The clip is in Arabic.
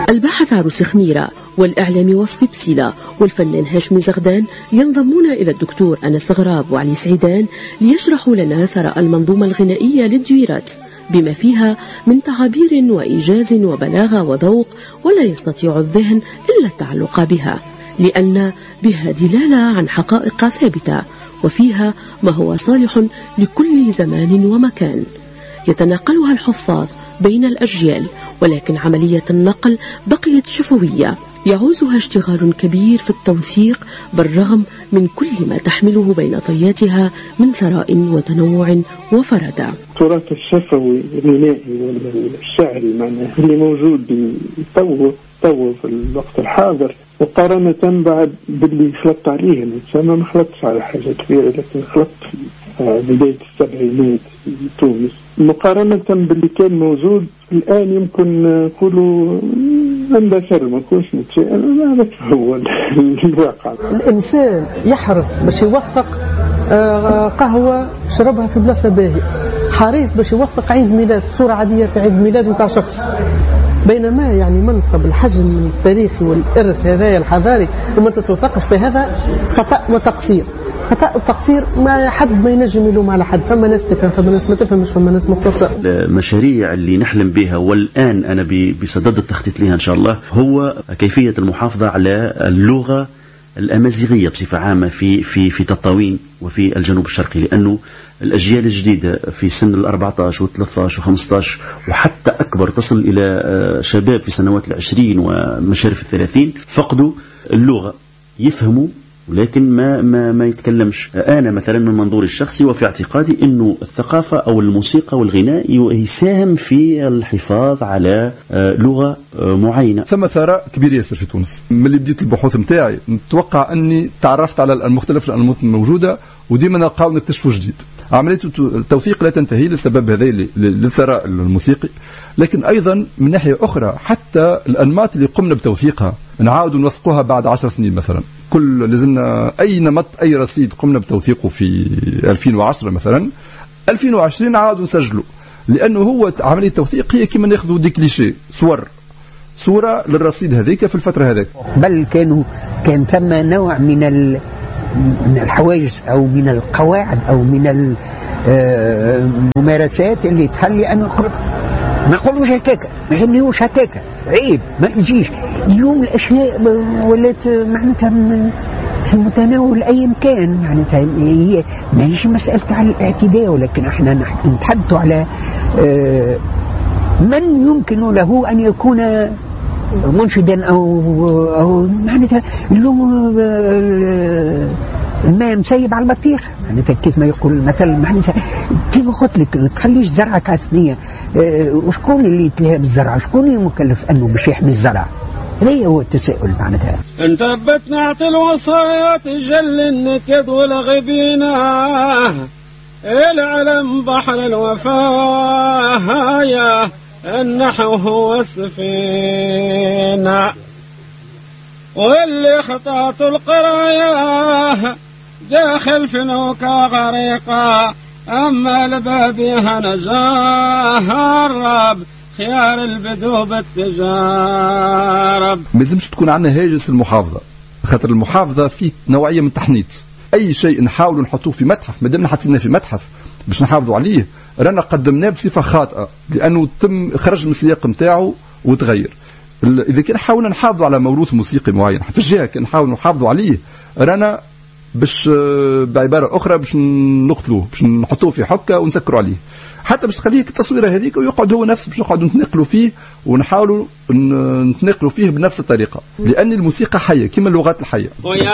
الباحث عروس خميرة والإعلامي وصفي بسيلة والفنان هاشمي زغدان ينضمون إلى الدكتور أنس غراب وعلي سعيدان ليشرحوا لنا ثراء المنظومة الغنائية للدويرات بما فيها من تعابير وإيجاز وبلاغة وذوق، ولا يستطيع الذهن إلا التعلق بها لأن بها دلالة عن حقائق ثابتة وفيها ما هو صالح لكل زمان ومكان يتناقلها الحفاظ بين الأجيال، ولكن عملية النقل بقيت شفوية يعوزها اشتغال كبير في التوثيق بالرغم من كل ما تحمله بين طياتها من ثراء وتنوع وفردة. التراث الشفوي الغنائي والشعري معناه اللي موجود تو في الوقت الحاضر، وقارنة بعد باللي خلطت عليه الإنسان. ما خلطتش على حاجة كبيرة، لكن خلطت في بداية السبعينات في تونس مقارنة باللي كان موجود الآن. يمكن نقولوا اندثر، ما كنش نتشائم. هذا هو الواقع. الإنسان يحرص باش يوثق قهوة شربها في بلاصة باهية، حريص باش يوثق عيد ميلاد، صورة عادية في عيد ميلاد نتاع شخص، بينما يعني منطقة بالحجم التاريخي والإرث هذا الحضاري وما تتوثقش في هذا خطأ وتقصير. خطأ التقصير ما حد ما ينجم يلوم على حد، فما ناس تفهم، فما ناس ما تفهمش، فما ناس مقتصر. المشاريع اللي نحلم بها والآن أنا بصدد التخطيط لها إن شاء الله هو كيفية المحافظة على اللغة الأمازيغية بصفة عامة في تطاوين وفي الجنوب الشرقي، لأنه الأجيال الجديدة في سن 14 و13 و15 وحتى أكبر تصل إلى شباب في سنوات 20 ومشارف 30 فقدوا اللغة، يفهموا ولكن ما يتكلمش. أنا مثلا من منظوري الشخصي وفي اعتقادي أنه الثقافة أو الموسيقى والغناء يساهم في الحفاظ على لغة معينة. ثم ثراء كبير ياسر في تونس. من اللي بديت البحوث متاعي نتوقع أني تعرفت على المختلف الأنماط الموجودة، وديما نلقاو نكتشفوا جديد. عملية التوثيق لا تنتهي للسبب هذا للثراء الموسيقي، لكن أيضا من ناحية أخرى حتى الأنماط اللي قمنا بتوثيقها نعاود نوثقوها بعد 10 سنين مثلا. كل لازمنا أي نمط أي رصيد قمنا بتوثيقه في 2010 مثلا 2020 عاودوا نسجله، لأنه هو عملية التوثيق هي كما ناخذوا دي كليشيه صورة للرصيد هذيك في الفترة هذيك. بل كان ثم نوع من الحواجز أو من القواعد أو من الممارسات اللي تخلي أن ما نقولوش هكاك، ما يغنيوش هكاك، عيب ما يجيش. اليوم الأشياء ولات معناتها في متناول أي مكان، معناتها هي ما هيش مسألة على الاعتداء، ولكن احنا نتحدث على من يمكن له أن يكون منشدا أو معناتها اليوم الماء مسيب على البطيخ، معناتها كيف ما يقول مثل، معناتها كيف قلت لك تخليش زرعك عثنية. وشكون اللي يتلهى بالزرع؟ شكون اللي مكلف أنه باش يحمي الزرع؟ هذا هو التساؤل معناتها. انت بتنعت الوصايات جل النكد والغبينة، العلم بحر الوفاء يا النحو هو السفينة، واللي خطأت القرايا داخل في نوكا غريقة، أما لبابيها نجارب خيار البدو بالتجارب. ما لازمش تكون عندنا هاجس المحافظة، خاطر المحافظة في نوعية من التحنيط. أي شيء نحاول نحطوه في متحف، ما دامنا حطينا في متحف باش نحافظوا عليه رانا قدمناه بصفة خاطئة، لأنه تم خرج من السياق نتاعو وتغير. إذا كان حاولنا نحافظوا على موروث موسيقي معين في الجهة كان نحاول نحافظوا عليه، رانا باش بعبارة أخرى باش نقتلوه، باش نحطوه في حكة ونسكروا عليه، حتى باش تخليه التصويرة هذيك ويقعد هو نفسه باش نقعدوا نتنقلوا فيه ونحاولوا نتنقلوا فيه بنفس الطريقة، لأن الموسيقى حية كما اللغات الحية.